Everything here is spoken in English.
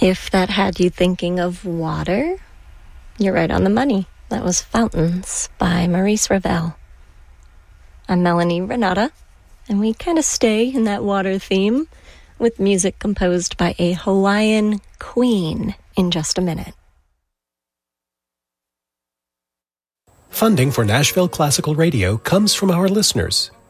If that had you thinking of water, you're right on the money. That was Fountains by Maurice Ravel. I'm Melanie Renata, and we kind of stay in that water theme with music composed by a Hawaiian queen in just a minute. Funding for Nashville Classical Radio comes from our listeners